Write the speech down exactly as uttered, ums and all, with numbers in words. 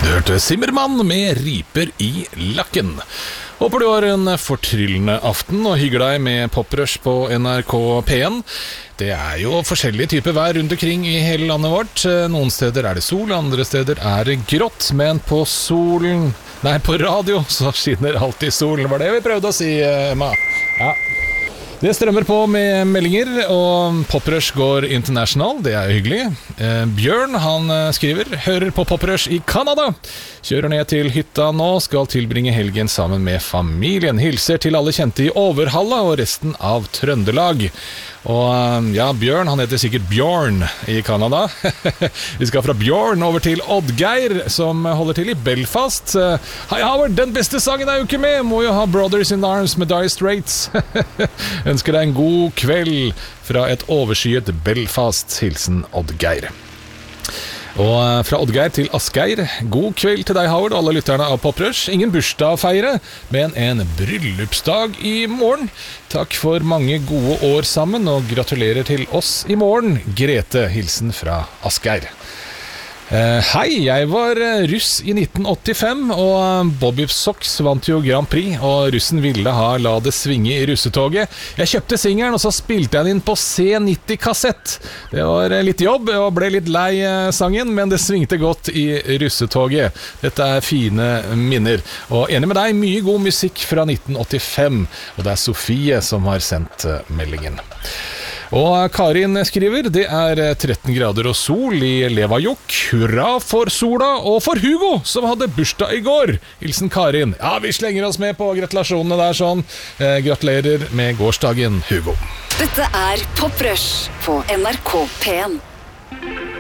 Du hørte Zimmermann med Riper i lakken. Håper du har en fortryllende aften og hygger deg med poprush på N R K P en. Det er jo forskjellige typer vær rundt omkring i hele landet vårt. Noen steder er det sol, andre steder er det grått. Men på solen, nei på radio, så skinner alltid solen. Var det vi prøvde å si, Emma? Ja. Det strømmer på med meldinger, og Poprush går international, det er hyggelig. Eh, Bjørn, han skriver, hører på Poprush i Kanada. Kjører ned til hytta nå, skal tilbringe helgen sammen med familien. Hilser til alle kjente i Overhalla og resten av Trøndelag. Og ja, Bjørn, han heter sikkert Bjørn i Kanada. Vi skal fra Bjørn over til Oddgeir, som holder til i Belfast. Hei Howard, den beste sangen er jo ikke med, må jo ha Brothers in Arms med Dire Straits. Ønsker deg en god kveld fra et overskyet Belfast, hilsen Oddgeir. Og fra Oddgeir til Asgeir, god kveld til deg Howard og alle lytterne av Poprush. Ingen bursdag å feire, men en bryllupsdag i morgen. Takk for mange gode år sammen, og gratulerer til oss i morgen. Grete, hilsen fra Asgeir. Uh, hei, jeg var russ i nitten åttifem, og Bobby Sox vant jo Grand Prix, og russen ville ha La det svinge i russetoget. Jeg kjøpte singeren, og så spilte jeg den inn på C nitti-kassett. Det var litt jobb, og ble litt lei sangen, men det svingte godt i russetoget. Dette er fine minner. Og enig med deg, mye god musikk fra nitten åttifem, og det er Sofie som har sendt meldingen. Og Karin skriver, det er tretten grader og sol i Levajok. Hurra for sola og for Hugo, som hadde bursdag i går. Hilsen Karin. Ja, vi slenger oss med på gratulasjonene der sånn. Eh, gratulerer med gårsdagen, Hugo. Dette er Poprush på N R K P en.